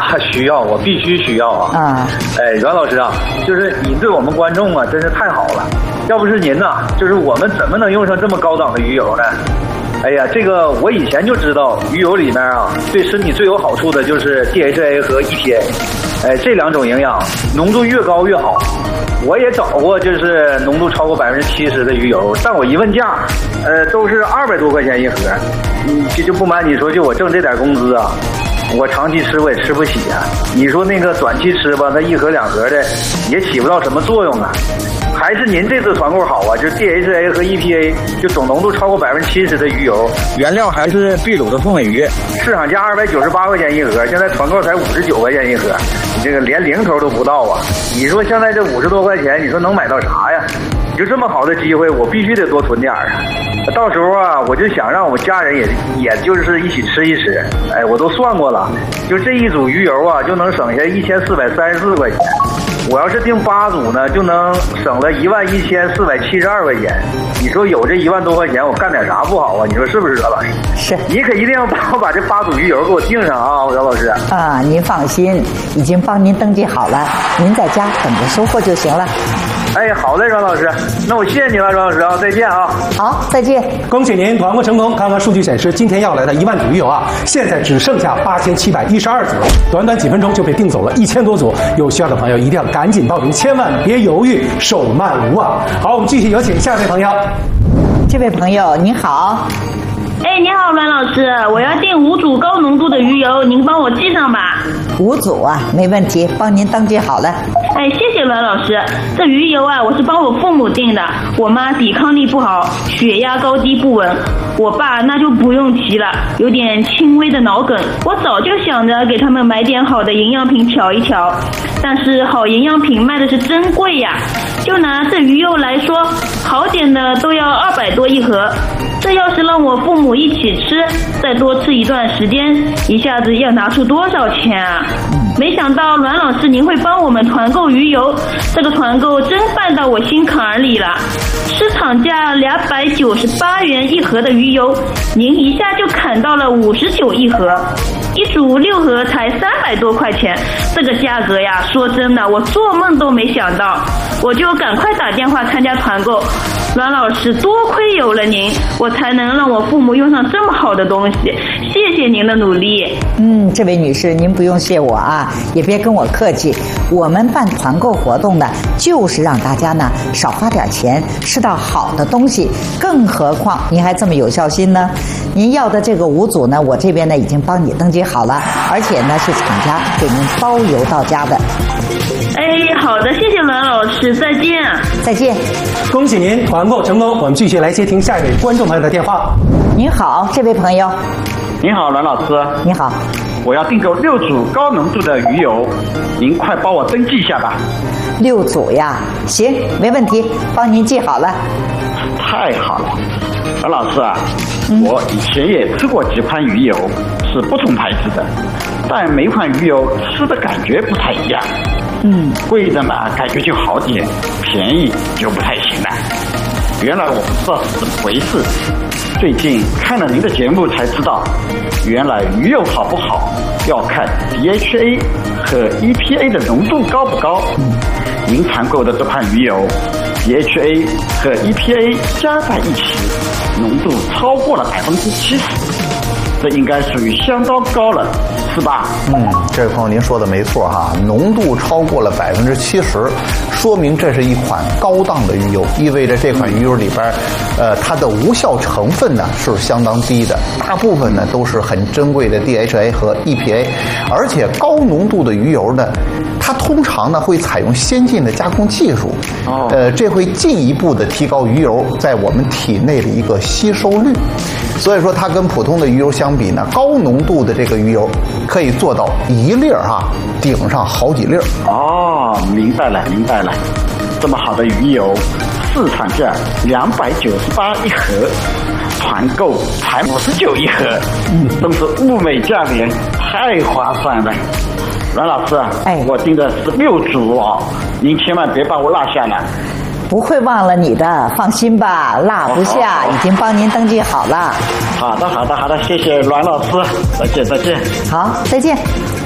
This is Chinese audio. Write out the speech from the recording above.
需要，我必须需要啊！啊，哎，阮老师啊，就是你对我们观众啊，真是太好了。要不是您呐，就是我们怎么能用上这么高档的鱼油呢？哎呀，这个我以前就知道，鱼油里面啊，对身体最有好处的就是 DHA 和 EPA， 哎，这两种营养浓度越高越好。我也找过，就是浓度超过70%的鱼油，但我一问价，都是200多块钱一盒。就不瞒你说，就我挣这点工资啊，我长期吃我也吃不起啊。你说那个短期吃吧，那1盒2盒的也起不到什么作用啊。还是您这次团购好啊，就是 DHA 和 EPA， 就总浓度超过70%的鱼油，原料还是秘鲁的凤尾鱼，市场价298块钱一盒，现在团购才59块钱一盒，你这个连零头都不到啊！你说现在这50多块钱，你说能买到啥呀？就这么好的机会，我必须得多囤点啊！到时候啊，我就想让我们家人也就是一起吃一吃。哎，我都算过了，就这一组鱼油啊，就能省下1434块钱。我要是订8组呢，就能省了11472块钱。你说有这1万多块钱，我干点啥不好啊？你说是不是，何老师？ 是。你可一定要把这8组鱼油给我订上啊，姚老师。 啊，您放心，已经帮您登记好了，您在家等着收货就行了。 哎，好嘞，阮老师，那我谢谢你了，阮老师啊，再见啊。 好，再见。 恭喜您团购成功！看看数据显示，今天要来的1万组鱼油啊，现在只剩下8712组，短短几分钟就被订走了1000多组。有需要的朋友一定要赶紧报名，千万别犹豫，手慢无忘。好，我们继续有请下一位朋友。 这位朋友您好。 哎，你好，阮老师，我要订5组高浓度的鱼油，您帮我记上吧。 5组啊，没问题，帮您登记好了。 哎，谢谢阮老师。这鱼油啊，我是帮我父母订的。我妈抵抗力不好，血压高低不稳。我爸那就不用提了，有点轻微的脑梗。我早就想着给他们买点好的营养品调一调，但是好营养品卖的是真贵呀。就拿这鱼油来说，好点的都要200多一盒。这要是让我父母一起吃，再多吃一段时间，一下子要拿出多少钱啊？没想到阮老师您会帮我们团购鱼油，这个团购真办到我心坎儿里了。市场价298元一盒的鱼油，您一下就砍到了59一盒，1组6盒才300多块钱，这个价格呀，说真的，我做梦都没想到。我就赶快打电话参加团购。阮老师，多亏有了您，我才能让我父母用上这么好的东西，谢谢您的努力。 这位女士，您不用谢我啊，也别跟我客气。我们办团购活动呢，就是让大家呢少花点钱，吃到好的东西。更何况您还这么有孝心呢。您要的这个5组呢，我这边呢已经帮你登记好了，而且呢是厂家给您包邮到家的。 哎，好的，谢谢阮老师，再见。 再见。 恭喜您团购成功！我们继续来接听下一位观众朋友的电话。 您好，这位朋友。 您好，阮老师。 你好。 我要订购6组高浓度的鱼油，您快帮我登记一下吧。 6组呀？行，没问题，帮您记好了。 太好了，阮老师啊，我以前也吃过几款鱼油，是不同牌子的，但每款鱼油吃的感觉不太一样。贵的嘛感觉就好点，便宜就不太行了。原来我不知道是怎么回事，最近看了您的节目才知道，原来鱼油好不好要看 DHA 和 EPA 的浓度高不高。您团购的这款鱼油 DHA 和 EPA 加在一起，浓度超过了70%，这应该属于相当高了，是吧？ 这位朋友您说的没错哈，浓度超过了70%，说明这是一款高档的鱼油，意味着这款鱼油里边，它的无效成分呢是相当低的，大部分呢都是很珍贵的 DHA 和 EPA， 而且高浓度的鱼油呢，它通常呢会采用先进的加工技术，这会进一步的提高鱼油在我们体内的一个吸收率，所以说它跟普通的鱼油相比呢，高浓度的这个鱼油可以做到一粒顶上好几粒。 明白了。这么好的鱼油，市场价298一盒，团购才59一盒，真是物美价廉，太划算了。阮老师啊，我订的是6组哦，您千万别把我落下了。 不会忘了你的，放心吧，落不下，已经帮您登记好了。 好的，谢谢阮老师，再见。 好，再见。